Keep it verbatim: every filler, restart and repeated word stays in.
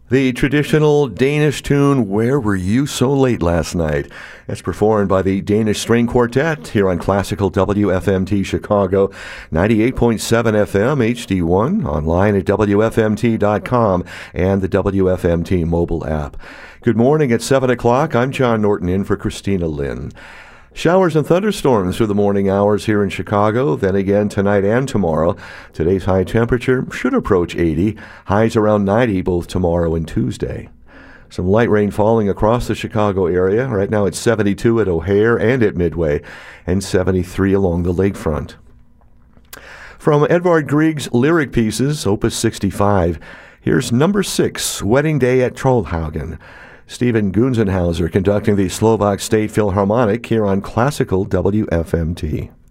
The traditional Danish tune, Where Were You So Late Last Night? It's performed by the Danish String Quartet here on Classical W F M T Chicago, ninety-eight point seven F M H D one, online at W F M T dot com and the W F M T mobile app. Good morning at seven o'clock. I'm John Norton in for Christina Lynn. Showers and thunderstorms through the morning hours here in Chicago, then again tonight and tomorrow. Today's high temperature should approach eighty, highs around ninety both tomorrow and Tuesday. Some light rain falling across the Chicago area. Right now it's seventy-two at O'Hare and at Midway, and seventy-three along the lakefront. From Edvard Grieg's lyric pieces, Opus sixty-five, here's number six, Wedding Day at Trollhaugen. Stephen Gunzenhauser conducting the Slovak State Philharmonic here on Classical W F M T.